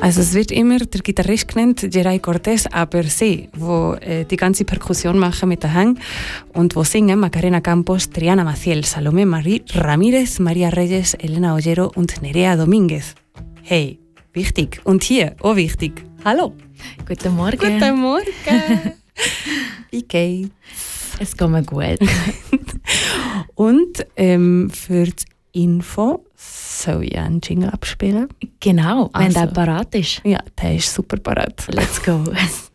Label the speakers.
Speaker 1: Also es wird immer der Gitarrist genannt, Geray Cortés, aber sie, wo die ganze Perkussion machen mit der Hang und wo singen Macarena Campos, Triana Maciel, Salomé Marie Ramírez, Maria Reyes, Elena Ollero und Nerea Domínguez. Hey, wichtig. Und hier, auch wichtig. Hallo.
Speaker 2: Guten Morgen.
Speaker 1: Guten Morgen. Wie geht's?
Speaker 2: Es geht mir gut.
Speaker 1: Und für die Info soll ich einen Jingle abspielen.
Speaker 2: Genau, wenn
Speaker 1: Also.
Speaker 2: der parat ist.
Speaker 1: Ja, der ist super parat.
Speaker 2: Let's go.